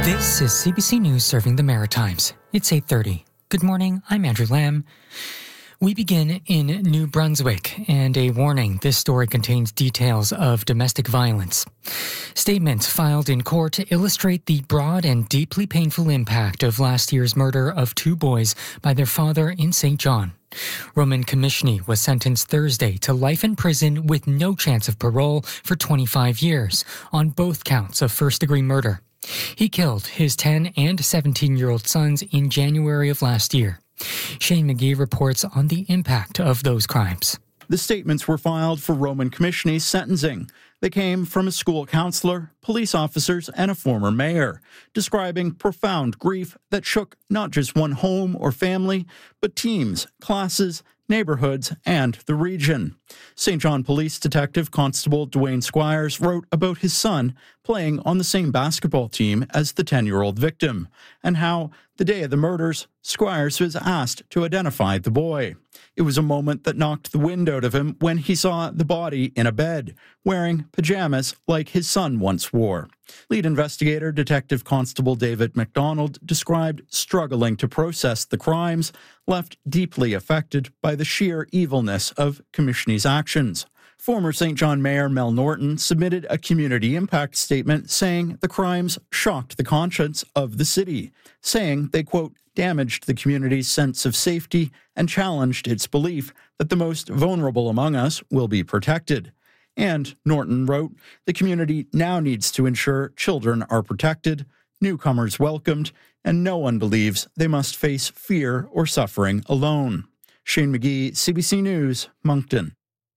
This is CBC News serving the Maritimes. It's 8:30. Good morning, I'm Andrew Lamb. We begin in New Brunswick, and a warning, this story contains details of domestic violence. Statements filed in court illustrate the broad and deeply painful impact of last year's murder of two boys by their father in St. John. Roman Komishny was sentenced Thursday to life in prison with no chance of parole for 25 years on both counts of first-degree murder. He killed his 10 and 17-year-old sons in January of last year. Shane McGee reports on the impact of those crimes. The statements were filed for Roman Komishny's sentencing. They came from a school counselor, police officers, and a former mayor, describing profound grief that shook not just one home or family, but teams, classes, neighborhoods, and the region. St. John Police Detective Constable Dwayne Squires wrote about his son playing on the same basketball team as the 10-year-old victim, and how, the day of the murders, Squires was asked to identify the boy. It was a moment that knocked the wind out of him when he saw the body in a bed, wearing pajamas like his son once wore. Lead investigator Detective Constable David McDonald described struggling to process the crimes, left deeply affected by the sheer evilness of Komishny's actions. Former St. John Mayor Mel Norton submitted a community impact statement saying the crimes shocked the conscience of the city, saying they, quote, damaged the community's sense of safety and challenged its belief that the most vulnerable among us will be protected. And, Norton wrote, the community now needs to ensure children are protected, newcomers welcomed, and no one believes they must face fear or suffering alone. Shane McGee, CBC News, Moncton.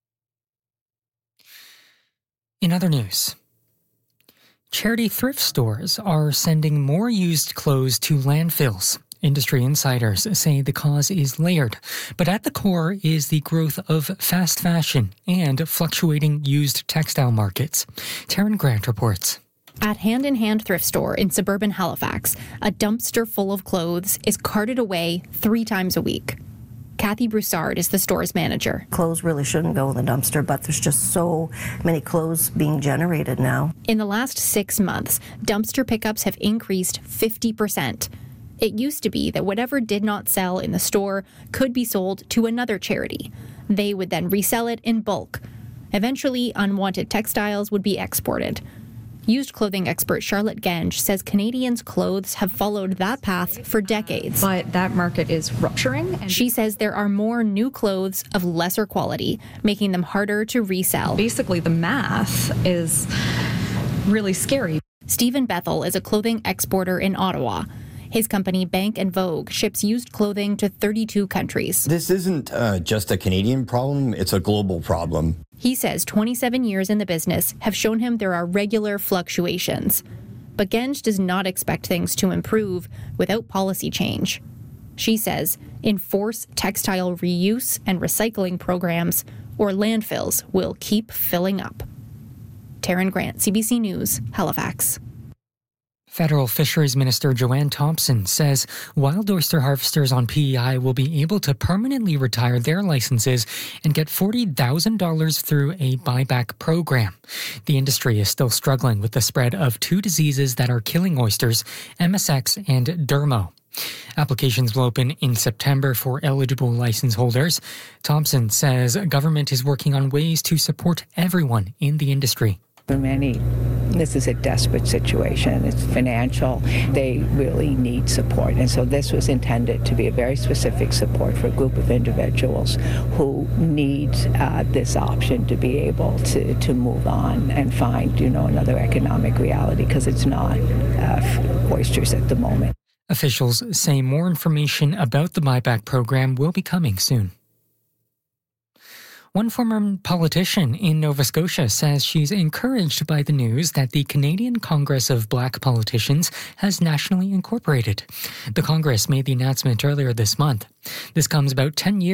In other news, charity thrift stores are sending more used clothes to landfills. Industry insiders say the cause is layered, but at the core is the growth of fast fashion and fluctuating used textile markets. Taryn Grant reports. At Hand in Hand thrift store in suburban Halifax, a dumpster full of clothes is carted away 3 times a week. Kathy Broussard is the store's manager. Clothes really shouldn't go in the dumpster, but there's just so many clothes being generated now. In the last 6 months, dumpster pickups have increased 50%. It used to be that whatever did not sell in the store could be sold to another charity. They would then resell it in bulk. Eventually, unwanted textiles would be exported. Used clothing expert Charlotte Genge says Canadians' clothes have followed that path for decades. But that market is rupturing. And she says there are more new clothes of lesser quality, making them harder to resell. Basically, the math is really scary. Stephen Bethel is a clothing exporter in Ottawa. His company, Bank & Vogue, ships used clothing to 32 countries. This isn't just a Canadian problem, it's a global problem. He says 27 years in the business have shown him there are regular fluctuations. But Genge does not expect things to improve without policy change. She says enforce textile reuse and recycling programs, or landfills will keep filling up. Taryn Grant, CBC News, Halifax. Federal Fisheries Minister Joanne Thompson says wild oyster harvesters on PEI will be able to permanently retire their licenses and get $40,000 through a buyback program. The industry is still struggling with the spread of 2 diseases that are killing oysters, MSX and Dermo. Applications will open in September for eligible license holders. Thompson says government is working on ways to support everyone in the industry. For many, this is a desperate situation. It's financial. They really need support. And so this was intended to be a very specific support for a group of individuals who need this option to be able to move on and find, another economic reality, because it's not oysters at the moment. Officials say more information about the buyback program will be coming soon. One former politician in Nova Scotia says she's encouraged by the news that the Canadian Congress of Black Politicians has nationally incorporated. The Congress made the announcement earlier this month. This comes about 10 years